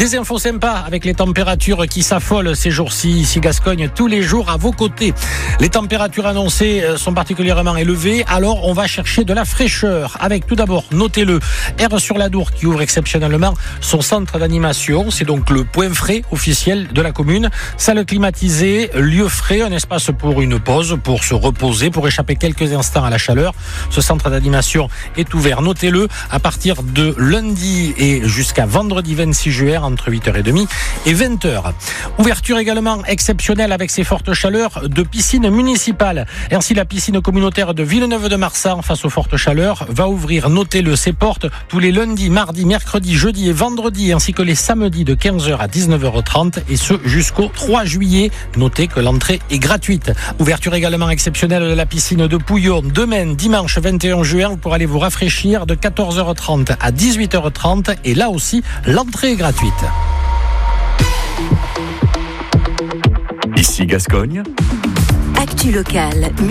Des infos sympas avec les températures qui s'affolent ces jours-ci. Ici Gascogne, tous les jours à vos côtés. Les températures annoncées sont particulièrement élevées, alors on va chercher de la fraîcheur. Avec tout d'abord, notez-le, Air sur l'Adour qui ouvre exceptionnellement son centre d'animation. C'est donc le point frais officiel de la commune. Salle climatisée, lieu frais, un espace pour une pause, pour se reposer, pour échapper quelques instants à la chaleur. Ce centre d'animation est ouvert, notez-le, à partir de lundi et jusqu'à vendredi 26 juillet entre 8h30 et 20h. Ouverture également exceptionnelle avec ces fortes chaleurs de piscine municipale. Ainsi, la piscine communautaire de Villeneuve-de-Marsan, face aux fortes chaleurs, va ouvrir, notez-le, ses portes tous les lundis, mardis, mercredis, jeudis et vendredis, ainsi que les samedis de 15h à 19h30, et ce jusqu'au 3 juillet. Notez que l'entrée est gratuite. Ouverture également exceptionnelle de la piscine de Pouillon, demain, dimanche 21 juin, pour aller vous rafraîchir de 14h30 à 18h30, et là aussi, l'entrée est gratuite. Ici Gascogne. Actu locale.